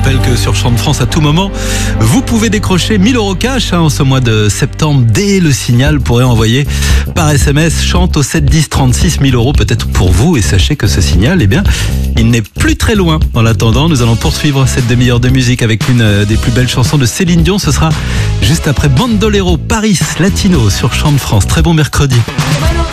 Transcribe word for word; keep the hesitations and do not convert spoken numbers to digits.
rappelle que sur Chant de France, à tout moment, vous pouvez décrocher mille euros cash hein, en ce mois de septembre. Dès le signal, vous pourrez envoyer par S M S chante au sept dix trente-six mille euros peut-être pour vous. Et sachez que ce signal, eh bien, il n'est plus très loin. En attendant, nous allons poursuivre cette demi-heure de musique avec une des plus belles chansons de Céline Dion. Ce sera juste après Bandolero, Paris Latino sur Chant de France. Très bon mercredi.